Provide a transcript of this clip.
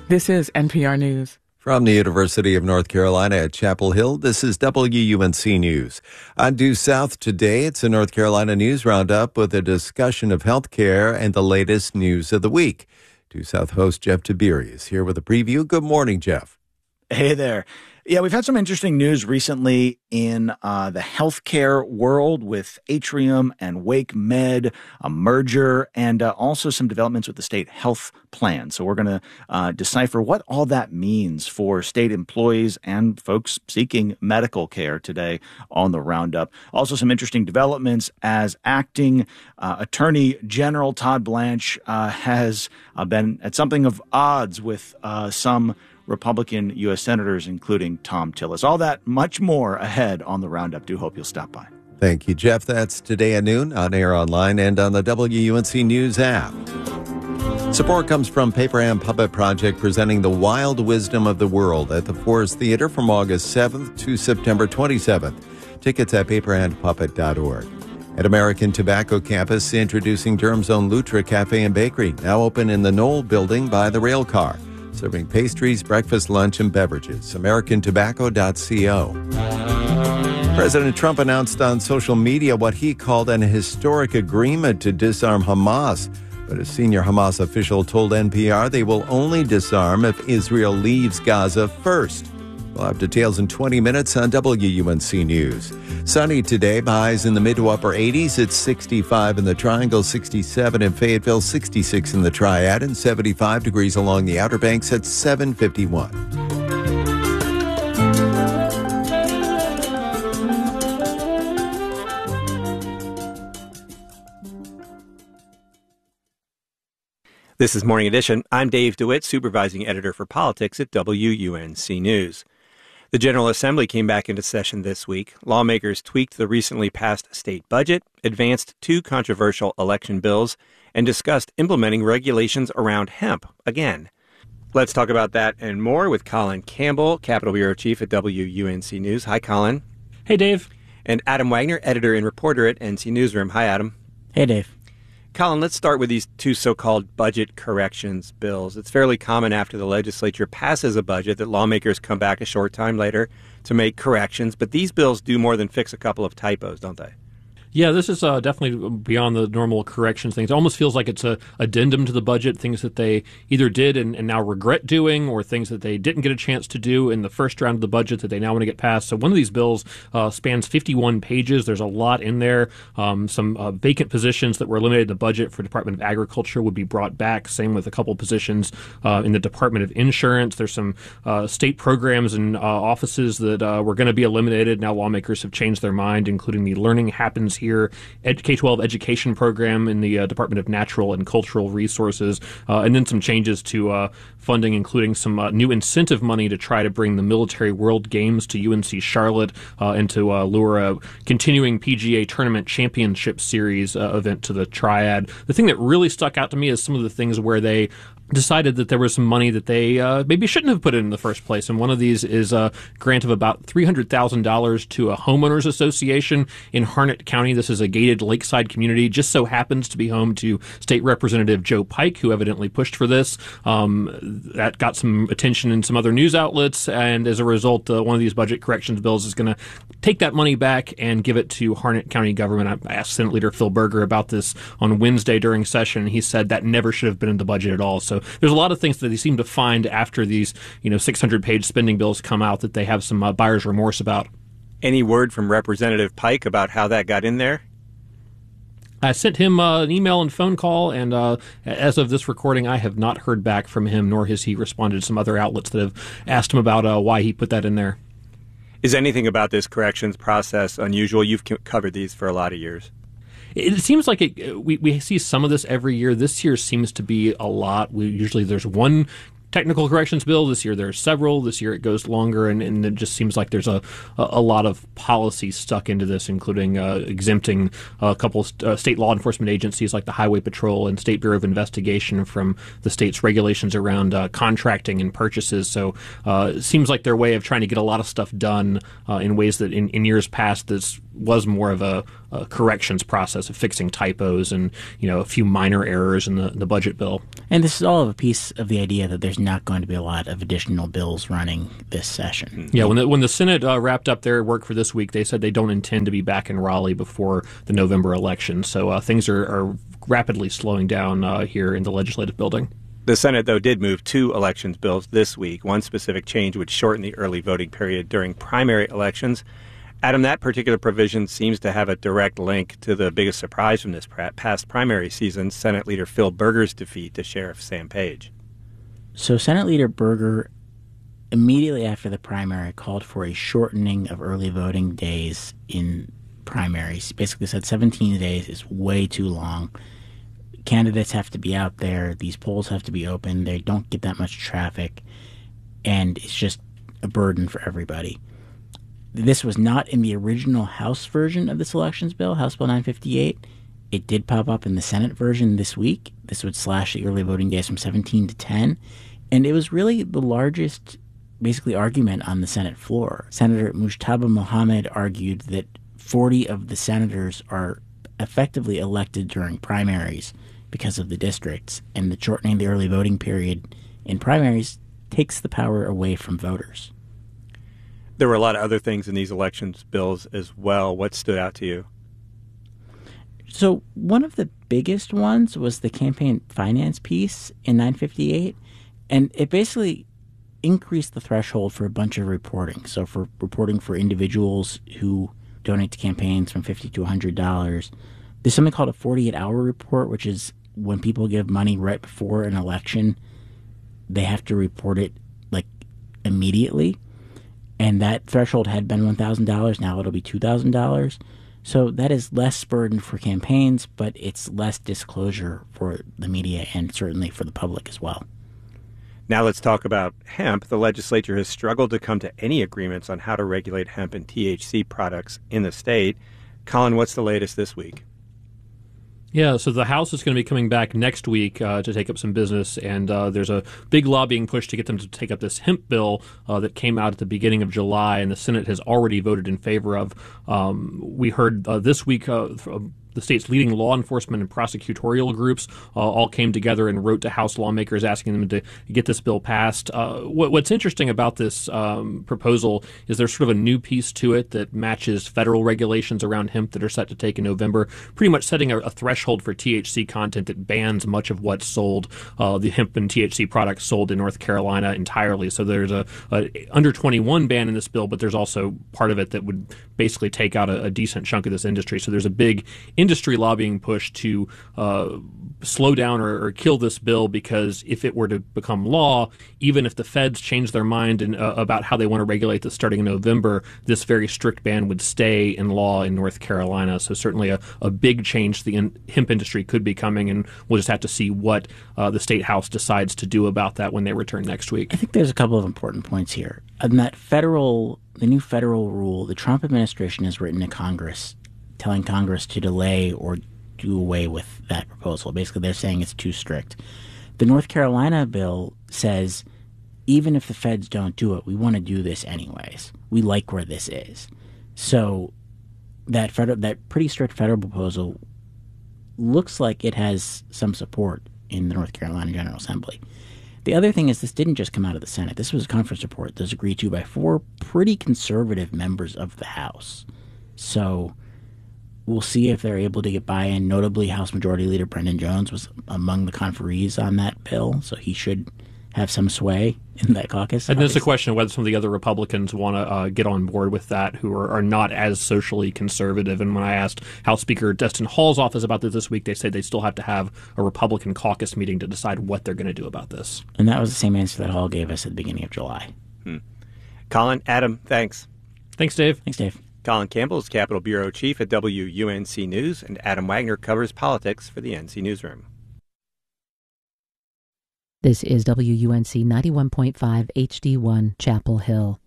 This is NPR News. From the University of North Carolina at Chapel Hill, this is WUNC News. On Due South today, it's a North Carolina News Roundup with a discussion of health care and the latest news of the week. Due South host Jeff Tiberi is here with a preview. Good morning, Jeff. Hey there. Yeah, we've had some interesting news recently in the healthcare world with Atrium and Wake Med, a merger, and also some developments with the state health plan. So we're going to decipher what all that means for state employees and folks seeking medical care today on the Roundup. Also some interesting developments as acting Attorney General Todd Blanche has been at something of odds with some Republican U.S. senators, including Thom Tillis. All that, much more ahead on the Roundup. Do hope you'll stop by. Thank you, Jeff. That's today at noon, on air, online, and on the WUNC News app. Support comes from Paper Hand Puppet Project, presenting The Wild Wisdom of the World at the Forest Theater from August 7th to September 27th. Tickets at paperhandpuppet.org. At American Tobacco Campus, introducing Durham's own Lutra Cafe and Bakery, now open in the Knoll building by the rail car. Serving pastries, breakfast, lunch, and beverages. AmericanTobacco.co. President Trump announced on social media what he called an historic agreement to disarm Hamas. But a senior Hamas official told NPR they will only disarm if Israel leaves Gaza first. We'll have details in 20 minutes on WUNC News. Sunny today, highs in the mid to upper 80s. It's 65 in the Triangle, 67 in Fayetteville, 66 in the Triad, and 75 degrees along the Outer Banks at 7:51. This is Morning Edition. I'm Dave DeWitt, supervising editor for politics at WUNC News. The General Assembly came back into session this week. Lawmakers tweaked the recently passed state budget, advanced two controversial election bills, and discussed implementing regulations around hemp again. Let's talk about that and more with Colin Campbell, Capitol Bureau Chief at WUNC News. Hi, Colin. Hey, Dave. And Adam Wagner, editor and reporter at NC Newsroom. Hi, Adam. Hey, Dave. Colin, let's start with these two so-called budget corrections bills. It's fairly common after the legislature passes a budget that lawmakers come back a short time later to make corrections, but these bills do more than fix a couple of typos, don't they? Yeah, this is definitely beyond the normal corrections things. It almost feels like it's a addendum to the budget, things that they either did and now regret doing, or things that they didn't get a chance to do in the first round of the budget that they now want to get passed. So one of these bills spans 51 pages. There's a lot in there. Some vacant positions that were eliminated in the budget for Department of Agriculture would be brought back. Same with a couple positions in the Department of Insurance. There's some state programs and offices that were going to be eliminated. Now lawmakers have changed their mind, including the Learning Happens Here K-12 education program in the Department of Natural and Cultural Resources, and then some changes to funding, including some new incentive money to try to bring the Military World Games to UNC Charlotte and to lure a continuing PGA Tournament Championship Series event to the Triad. The thing that really stuck out to me is some of the things where they decided that there was some money that they maybe shouldn't have put in the first place. And one of these is a grant of about $300,000 to a homeowners association in Harnett County. This is a gated lakeside community, just so happens to be home to State Representative Joe Pike, who evidently pushed for this. That got some attention in some other news outlets, and as a result, one of these budget corrections bills is going to take that money back and give it to Harnett County government. I asked Senate Leader Phil Berger about this on Wednesday during session. He said that never should have been in the budget at all. So there's a lot of things that they seem to find after these, 600-page spending bills come out that they have some buyer's remorse about. Any word from Representative Pike about how that got in there? I sent him an email and phone call, and as of this recording, I have not heard back from him, nor has he responded to some other outlets that have asked him about why he put that in there. Is anything about this corrections process unusual? You've covered these for a lot of years. It seems like we see some of this every year. This year seems to be a lot. Usually there's one technical corrections bill. This year there's several. This year it goes longer, and it just seems like there's a lot of policy stuck into this, including exempting a couple state law enforcement agencies like the Highway Patrol and State Bureau of Investigation from the state's regulations around contracting and purchases. So it seems like their way of trying to get a lot of stuff done in ways that in years past this was more of a corrections process of fixing typos and a few minor errors in the budget bill. And this is all of a piece of the idea that there's not going to be a lot of additional bills running this session. Yeah, when the Senate wrapped up their work for this week, they said they don't intend to be back in Raleigh before the November election. So things are rapidly slowing down here in the legislative building. The Senate, though, did move 2 elections bills this week. One specific change would shorten the early voting period during primary elections. Adam, that particular provision seems to have a direct link to the biggest surprise from this past primary season, Senate Leader Phil Berger's defeat to Sheriff Sam Page. So Senate Leader Berger, immediately after the primary, called for a shortening of early voting days in primaries. Basically said 17 days is way too long. Candidates have to be out there. These polls have to be open. They don't get that much traffic, and it's just a burden for everybody. This was not in the original House version of this elections bill, House Bill 958. It did pop up in the Senate version this week. This would slash the early voting days from 17 to 10, and it was really the largest, basically, argument on the Senate floor. Senator Mujtaba Mohammed argued that 40 of the senators are effectively elected during primaries because of the districts, and the shortening the early voting period in primaries takes the power away from voters. There were a lot of other things in these elections bills as well. What stood out to you? So one of the biggest ones was the campaign finance piece in 958, and it basically increased the threshold for a bunch of reporting. So for reporting for individuals who donate to campaigns from $50 to $100, there's something called a 48-hour report, which is when people give money right before an election, they have to report it immediately. And that threshold had been $1,000. Now it'll be $2,000. So that is less burden for campaigns, but it's less disclosure for the media and certainly for the public as well. Now let's talk about hemp. The legislature has struggled to come to any agreements on how to regulate hemp and THC products in the state. Colin, what's the latest this week? Yeah, so the House is going to be coming back next week to take up some business, and there's a big lobbying push to get them to take up this hemp bill that came out at the beginning of July, and the Senate has already voted in favor of. We heard this week the state's leading law enforcement and prosecutorial groups all came together and wrote to House lawmakers asking them to get this bill passed. What's interesting about this proposal is there's sort of a new piece to it that matches federal regulations around hemp that are set to take in November, pretty much setting a threshold for THC content that bans much of what's sold, the hemp and THC products sold in North Carolina entirely. So there's a under 21 ban in this bill, but there's also part of it that would basically take out a decent chunk of this industry. So there's a big industry lobbying push to slow down or kill this bill, because if it were to become law, even if the feds change their mind about how they want to regulate this starting in November, this very strict ban would stay in law in North Carolina. So certainly a big change to the hemp industry could be coming, and we'll just have to see what the State House decides to do about that when they return next week. I think there's a couple of important points here. On that the new federal rule, the Trump administration has written to Congress telling Congress to delay or do away with that proposal. Basically, they're saying it's too strict. The North Carolina bill says, even if the feds don't do it, we want to do this anyways. We like where this is. So that pretty strict federal proposal looks like it has some support in the North Carolina General Assembly. The other thing is, this didn't just come out of the Senate. This was a conference report that was agreed to by 4 pretty conservative members of the House. So we'll see if they're able to get buy-in. Notably, House Majority Leader Brendan Jones was among the conferees on that bill, so he should have some sway in that caucus. And there's a question of whether some of the other Republicans want to get on board with that, who are not as socially conservative. And when I asked House Speaker Destin Hall's office about this week, they said they still have to have a Republican caucus meeting to decide what they're going to do about this. And that was the same answer that Hall gave us at the beginning of July. Colin, Adam, thanks. Thanks, Dave. Thanks, Dave. Colin Campbell is Capitol Bureau Chief at WUNC News, and Adam Wagner covers politics for the NC Newsroom. This is WUNC 91.5 HD1 Chapel Hill.